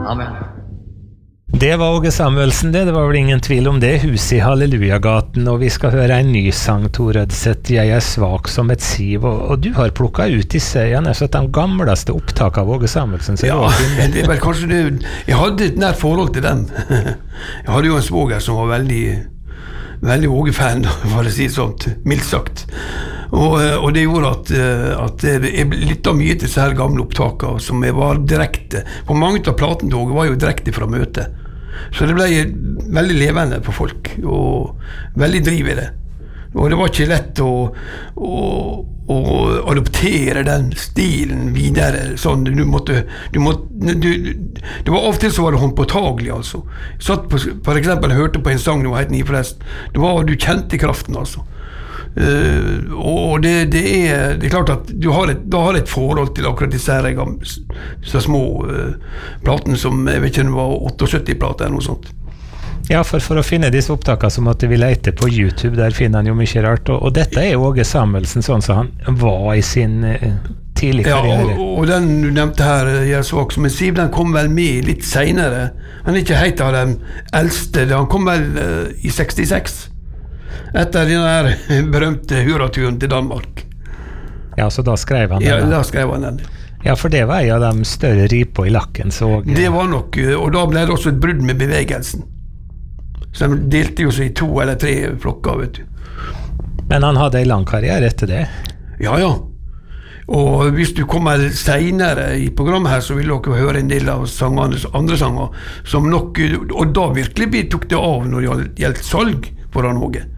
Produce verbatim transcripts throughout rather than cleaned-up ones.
Amen. Det var Åge Samuelsen, det. Det var vel ingen tvil om det. Hus i Hallelujagaten, og vi skal høre en ny sang, Tor Rødseth, Jeg er svak som et siv, og, og du har plukket ut disse, ja, nesten de gamleste opptak av Åge Samuelsen. Ja, det er vel kanskje det. Jeg hadde et nært forhold til dem. Jeg hadde jo en svoger som var veldig, veldig Åge-fan, for å si sånt, mildt sagt. Og, og det gjorde at, at jeg lyttet mye til disse her gamle opptakene som jeg var direkte, på mange av platen til Åge var jo direkte fra møte, så det ble veldig levende for folk og veldig driv i det, og det var ikke lett å, å, å adoptere den stilen videre, sånn du måtte, du måtte du, det var av og til så var det håndpåtagelig, altså. Jeg satt på, for eksempel hørte på en sang det var helt nyforrest, det var du kjente kraften, altså. Uh, og det, det, er, det er klart at du har et, da har et forhold til akkurat disse her gamle, så små uh, platene som jeg vet ikke om det var syttiåtte-plater eller noe sånt. Ja, for, for å finne disse opptakene så måtte vi lete på YouTube, der finner han jo mye rart, og, og dette er Åge Samuelsen sånn som han var i sin uh, tidlige karriere. Ja, og, og den du nevnte her, Jeg er svak som en siv, den kom vel med litt senere. Han er ikke helt av den eldste, han kom vel uh, i sekstiseks. Etter den her berømte hurraturen til Danmark. Ja, så da skrev han den? Ja, da skrev han den. Ja, for det var en av de større ripa i lakken, så... Det var nok, og da ble det også et brudd med bevegelsen. Så de delte jo seg i to eller tre flokker, vet du. Men han hadde en lang karriere etter det? Ja, ja. Og hvis du kommer senere i programmet her, så vil dere høre en del av sangene, andre sanger, som nok, og da virkelig tok det av når det gjeldt salg for han Åge.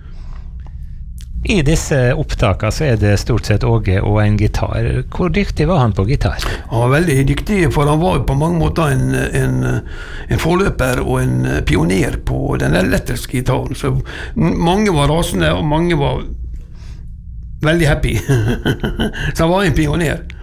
I disse opptakene så er det stort sett Åge og en gitar. Hvor dyktig var han på gitar? Han var veldig dyktig, for han var på mange måter en, en, en forløper og en pioner på den elektriske gitaren. Så mange var rasende, og mange var veldig happy. Så han var en pioner.